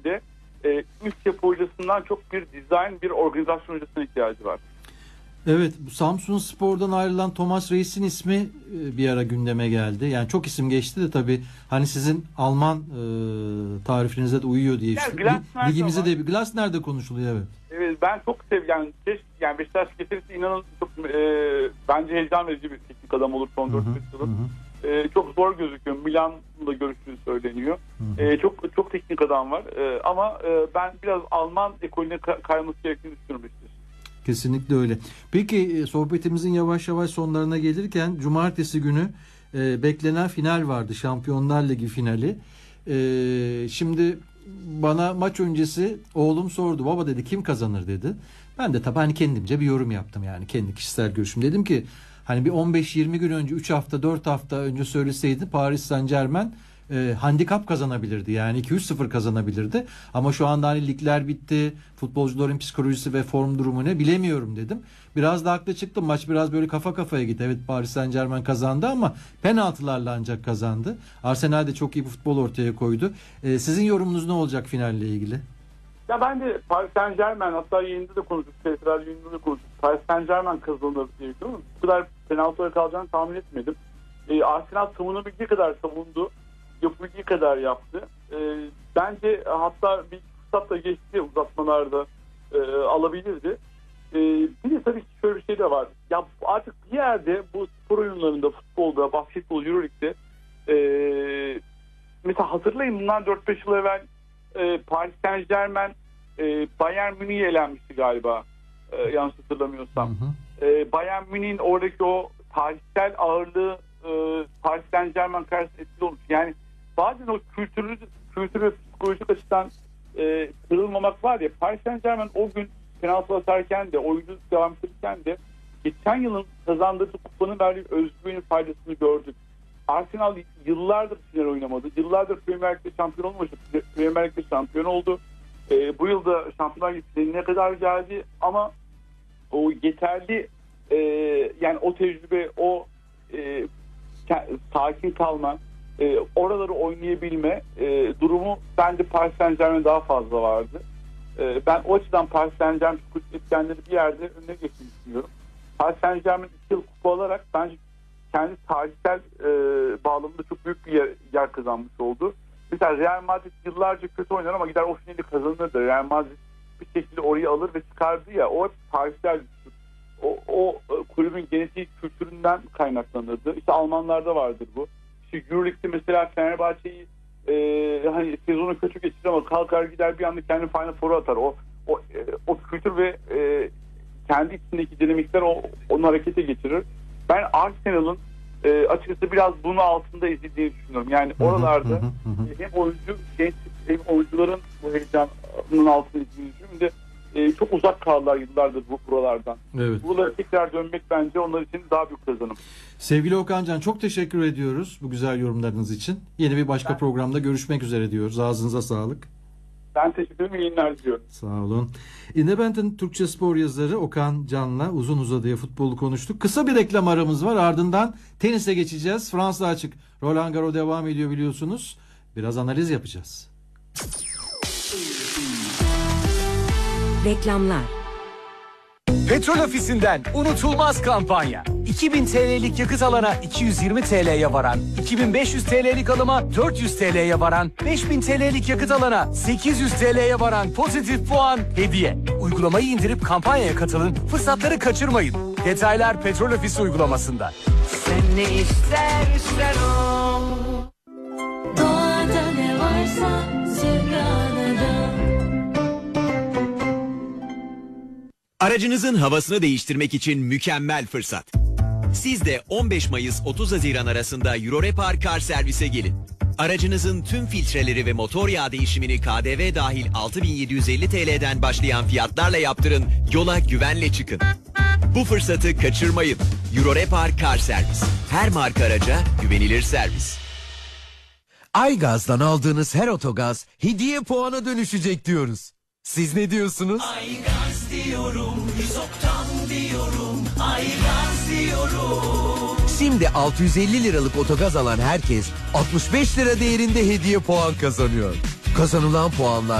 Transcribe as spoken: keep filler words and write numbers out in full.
de e, üst yapı hocasından çok bir dizayn, bir organizasyon hocasına ihtiyacı var. Evet, Samsunspor'dan ayrılan Thomas Reis'in ismi bir ara gündeme geldi. Yani çok isim geçti de tabii hani sizin Alman e, tarifinize de uyuyor diye. Yani Ligimize de Glasner'de konuşuluyor, evet. Evet, ben çok sev yani, yani Beşiktaş getirirse inanın çok e, bence heyecan verici bir teknik adam olur son dört beş yılın. E, çok zor gözüküyor. Milan'la görüştüğü söyleniyor. E, çok çok teknik adam var. E, ama e, ben biraz Alman ekolüne kayması gerektiğini düşünüyorum Beşiktaş. Kesinlikle öyle. Peki sohbetimizin yavaş yavaş sonlarına gelirken cumartesi günü e, beklenen final vardı. Şampiyonlar Ligi finali. E, şimdi bana maç öncesi oğlum sordu. Baba dedi, kim kazanır dedi. Ben de tabii hani kendimce bir yorum yaptım, yani kendi kişisel görüşüm. Dedim ki hani bir on beş yirmi gün önce, üç hafta dört hafta önce söyleseydi Paris Saint-Germain e, handikap kazanabilirdi. Yani iki üç sıfır kazanabilirdi. Ama şu anda hani ligler bitti. Futbolcuların psikolojisi ve form durumu ne bilemiyorum dedim. Biraz da haklı çıktım. Maç biraz böyle kafa kafaya gitti. Evet, Paris Saint-Germain kazandı ama penaltılarla ancak kazandı. Arsenal de çok iyi bir futbol ortaya koydu. E, sizin yorumunuz ne olacak finalle ilgili? Ya ben de Paris Saint-Germain, hatta yayında da konuştuk, Sesler yayında da konuştuk. Paris Saint-Germain kazanır diye düşünüyorum. Bu kadar penaltılara kalacağını tahmin etmedim. E, Arsenal savunabildiği kadar savundu. Yapabildiği kadar yaptı. E, bence hatta bir fırsat da geçti uzatmalarda, e, alabilirdi. E, bir de tabii ki şöyle bir şey de var. Ya artık bir yerde bu spor oyunlarında, futbolda, basketbol, Euroleague'de e, mesela hatırlayın, bundan dört beş yıl evvel e, Paris Saint-Germain e, Bayern Münih'e elenmişti galiba. E, yanlış hatırlamıyorsam. Hı hı. E, Bayern Münih'in oradaki o tarihsel ağırlığı e, Paris Saint-Germain karşısında etkili olmuş. Yani bazen o kültürlü, kültürlü ve psikolojik açıdan e, kırılmamak var ya, Paris Saint-Germain o gün penaltı atarken de, oyuncu devam ederken de geçen yılın kazandığı kupanın verdiği özgüvenin faydasını gördük. Arsenal yıllardır final oynamadı. Yıllardır Premier Lig'de şampiyon olmadı. Premier Lig'de şampiyon oldu. E, bu yılda Şampiyonlar Ligi finaline kadar geldi ama o yeterli e, yani o tecrübe, o e, sakin kalma, e, oraları oynayabilme e, durumu bence Paris Saint-Germain'e daha fazla vardı. E, ben o açıdan Paris Saint-Germain etkenleri bir yerde önüne geçtiğini düşünüyorum. Paris Saint-Germain iki yıl kupa olarak bence kendi tarihsel e, bağlamında çok büyük bir yer, yer kazanmış oldu. Mesela Real Madrid yıllarca kötü oynar ama gider o finali kazanırdı. Real Madrid bir şekilde orayı alır ve çıkardı ya, o hep tarihsel o, o kulübün genetik kültüründen kaynaklanırdı. İşte Almanlarda vardır bu. İşte Euroleague'de mesela Fenerbahçe'yi e, hani sezonu kötü geçirir ama kalkar gider bir anda kendi Final Four'a atar. O o, e, o kültür ve e, kendi içindeki dinamikler o, onu harekete geçirir. Ben Arsenal'ın e, açıkçası biraz bunu altında izlediğini düşünüyorum. Yani oralarda hem oyuncu genç hem oyuncuların bu heyecanın altında izlediğini düşünüyorum. De e, çok uzak kaldılar yıllardır bu buralardan. Evet. Buralara tekrar dönmek bence onlar için daha büyük kazanım. Sevgili Okan Can, çok teşekkür ediyoruz bu güzel yorumlarınız için. Yeni bir başka ben, programda görüşmek üzere diyoruz. Ağzınıza sağlık. Ben teşekkür ederim. İyi günler diliyorum. Sağ olun. Independent Türkçe spor yazarı Okan Can'la uzun uzadıya futbolu konuştuk. Kısa bir reklam aramız var. Ardından tenise geçeceğiz. Fransa Açık, Roland Garros devam ediyor biliyorsunuz. Biraz analiz yapacağız. Reklamlar. Petrol Ofisi'nden unutulmaz kampanya. iki bin T L'lik yakıt alana iki yüz yirmi T L'ye varan, iki bin beş yüz T L'lik alıma dört yüz T L'ye varan, beş bin T L'lik yakıt alana sekiz yüz T L'ye varan pozitif puan hediye. Uygulamayı indirip kampanyaya katılın, fırsatları kaçırmayın. Detaylar Petrol Ofisi uygulamasında. Sen ne istersen o. Doğada ne varsa Sübyana'da. Aracınızın havasını değiştirmek için mükemmel fırsat. Siz de on beş Mayıs otuz Haziran arasında Eurorepar Kar Servis'e gelin. Aracınızın tüm filtreleri ve motor yağ değişimini K D V dahil altı bin yedi yüz elli T L'den başlayan fiyatlarla yaptırın, yola güvenle çıkın. Bu fırsatı kaçırmayın. Eurorepar Kar Servis. Her marka araca güvenilir servis. Aygaz'dan aldığınız her otogaz hediye puana dönüşecek diyoruz. Siz ne diyorsunuz? Aygaz diyorum, yüz oktan diyorum, Aygaz diyorum. Şimdi altı yüz elli liralık otogaz alan herkes altmış beş lira değerinde hediye puan kazanıyor. Kazanılan puanlar